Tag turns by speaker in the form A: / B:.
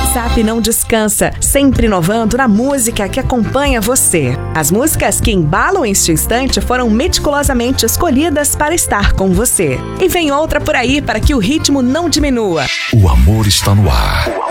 A: WhatsApp não descansa, sempre inovando na música que acompanha você. As músicas que embalam este instante foram meticulosamente escolhidas para estar com você. E vem outra por aí para que o ritmo não diminua.
B: O amor está no ar.